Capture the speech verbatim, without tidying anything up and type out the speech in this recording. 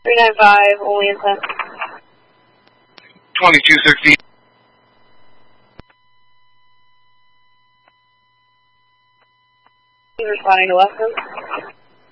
three nine five, only intent. twenty-two sixty. He's responding to Weston.